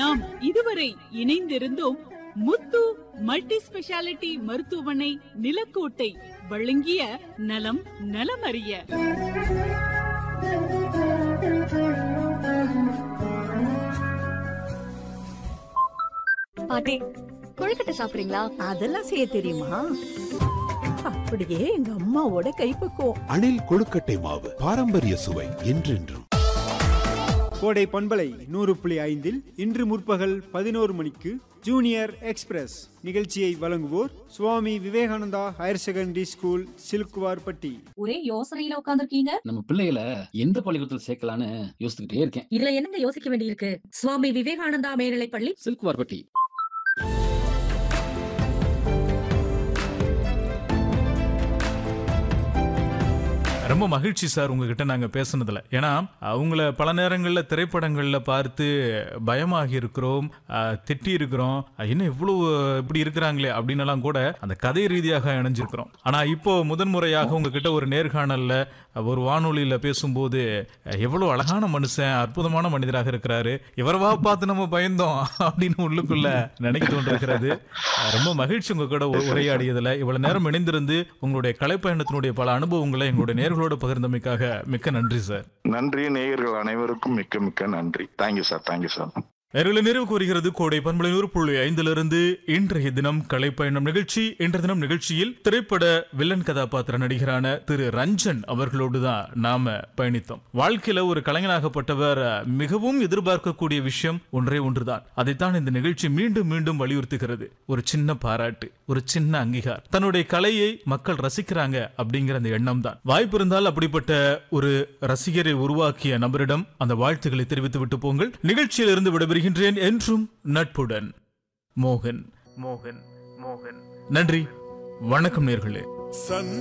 நாம் இதுவரை இணைந்திருந்தோம் முத்து multi speciality மருத்துவமனை நிலக்கோட்டை வழங்கிய நலம் நலமறிய. பாட்டி, கொழுக்கட்டை சாப்பிடுறீங்களா? அதெல்லாம் செய்ய தெரியுமா? அப்படியே எங்க அம்மாவோட கைப்பக்குவம். அணில் கொழுக்கட்டை மாவு, பாரம்பரிய சுவை என்றென்றும். கோடை பண்பலை 100.5 இன்று முற்பகல் 11 மணிக்கு ஜூனியர் எக்ஸ்பிரஸ் நிகழ்ச்சியை வழங்குவோர் Swami Vivekananda higher secondary school, Silukkuvarpatti. ஒரே யோசனையில உட்கார்ந்துருக்கீங்க. நம்ம பிள்ளைகளை எந்த பள்ளிக்கூடத்தில் சேர்க்கலான்னு யோசிச்சுக்கிட்டே இருக்கேன். இதுல என்னங்க யோசிக்க வேண்டியிருக்கு? சுவாமி விவேகானந்தா மேல்நிலைப் பள்ளி, சிலுக்குவார்பட்டி. ரொம்ப மகிழ்ச்சி சார் உங்ககிட்ட நாங்க பேசுனதுல. ஏன்னா அவங்கள பல நேரங்கள்ல திரைப்படங்கள்ல பார்த்து பயமாகி இருக்கிறோம், திட்டி இருக்கிறோம், இன்னும் இவ்வளவு இப்படி இருக்கிறாங்களே அப்படின்னு எல்லாம் கூட அந்த கதை ரீதியாக இணைஞ்சிருக்கிறோம். ஆனா இப்போ முதன்முறையாக உங்ககிட்ட ஒரு நேர்காணல்ல ஒரு வானொலியில பேசும்போது எவ்வளவு அழகான மனுஷன், அற்புதமான மனிதராக இருக்கிறாரு, இவரவா பார்த்து நம்ம பயந்தோம் அப்படின்னு உள்ளுக்குள்ள நினைக்க தோன்றிருக்கிறது. ரொம்ப மகிழ்ச்சி உங்க கூட உரையாடியதுல. இவ்வளவு நேரம் இணைந்திருந்து உங்களுடைய கலைப்பயணத்தினுடைய பல அனுபவங்களை எங்களுடைய நேயர்களோடு பகிர்ந்தமைக்காக மிக்க நன்றி சார். நன்றி. நேயர்கள் அனைவருக்கும் மிக்க மிக்க நன்றி. Thank you sir. Thank you sir. நேர்களை நிறைவு கூறுகிறது கோடை பண்பலை 100.5 இன்றைய தினம் கலைப்பயணம் நிகழ்ச்சி. இன்றைய தினம் நிகழ்ச்சியில் திரைப்பட வில்லன் கதாபாத்திர நடிகரான திரு ரஞ்சன் அவர்களோடு தான் நாம பயணித்தோம். வாழ்க்கையில ஒரு கலைஞனாகப்பட்டவர் மிகவும் எதிர்பார்க்கக்கூடிய விஷயம் ஒன்றே ஒன்றுதான். அதைத்தான் இந்த நிகழ்ச்சி மீண்டும் மீண்டும் வலியுறுத்துகிறது. ஒரு சின்ன பாராட்டு, ஒரு சின்ன அங்கீகார், தன்னுடைய கலையை மக்கள் ரசிக்கிறாங்க அப்படிங்கிற அந்த எண்ணம் தான். வாய்ப்பு இருந்தால் அப்படிப்பட்ட ஒரு ரசிகரை உருவாக்கிய நபரிடம் அந்த வாழ்த்துக்களை தெரிவித்து விட்டு போங்கள். நிகழ்ச்சியில் இருந்து விடைபெறுகின்றேன் என்றும் நட்புடன் மோகன். நன்றி, வணக்கம் நேயர்களே.